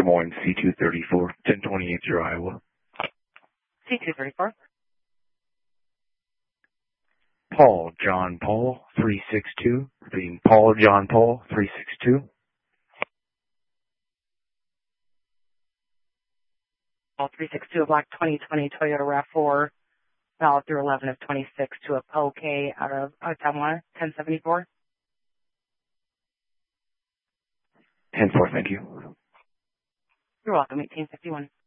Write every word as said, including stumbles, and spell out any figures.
Moines, C two thirty-four, ten twenty-eight through Iowa. C two thirty-four. Paul John Paul, three six two, being Paul John Paul, three six two. Paul three six two, a black twenty twenty Toyota RAV four, valid through eleven of twenty-six to a OK out of Ottumwa, ten seventy-four. ten four, thank you. You're welcome, eighteen fifty-one.